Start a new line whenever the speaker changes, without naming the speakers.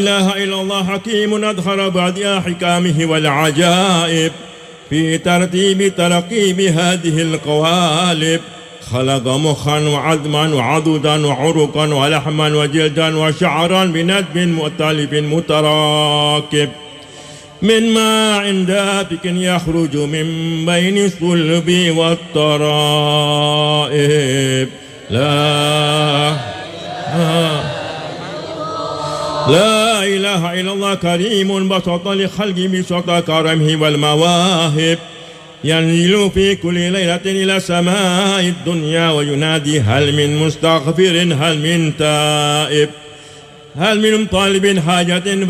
إله إلا الله حكيم أظهر بعد حكامه والعجائب في ترتيب ترقيب هذه القوالب. خلق مخا وعظما وعضدا وعرقا ولحما وجلدا وشعرا بندب مؤتلف متراكب من ماء دافق يخرج من بين الصلب والترائب. لا إله إلا الله كريم بسط لخلق بسط كرمه والمواهب. ينزل في كل ليلة إلى سماء الدنيا وينادي هل من مستغفر هل من تائب هل من طالب حاجة